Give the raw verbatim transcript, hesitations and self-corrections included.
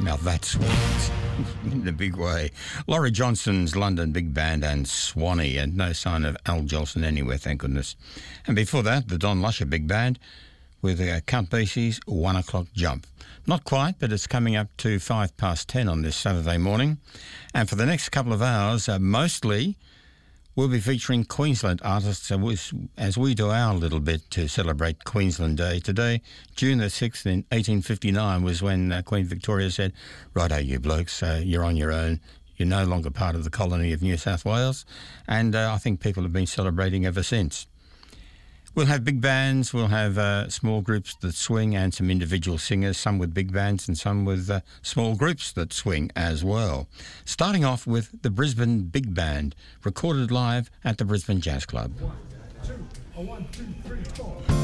Now that's sweet in a big way. Laurie Johnson's London Big Band and Swanee, and no sign of Al Jolson anywhere, thank goodness. And before that, the Don Lusher Big Band with uh, Count Basie's One O'Clock Jump. Not quite, but it's coming up to five past ten on this Saturday morning. And for the next couple of hours, uh, mostly we'll be featuring Queensland artists as we do our little bit to celebrate Queensland Day. Today, June the sixth in eighteen fifty-nine was when uh, Queen Victoria said, "Righto, you blokes, uh, you're on your own. You're no longer part of the colony of New South Wales." And uh, I think people have been celebrating ever since. We'll have big bands, we'll have uh, small groups that swing and some individual singers, some with big bands and some with uh, small groups that swing as well. Starting off with the Brisbane Big Band, recorded live at the Brisbane Jazz Club. One, two, one, two, three, four.